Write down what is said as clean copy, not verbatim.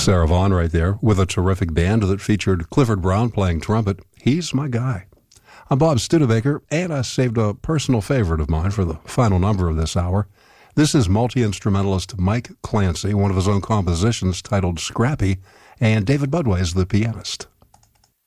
Sarah Vaughan right there with a terrific band that featured Clifford Brown playing trumpet. He's my guy. I'm Bob Studebaker, and I saved a personal favorite of mine for the final number of this hour. This is multi-instrumentalist Mike Clancy, one of his own compositions titled Scrappy, and David Budway is the pianist.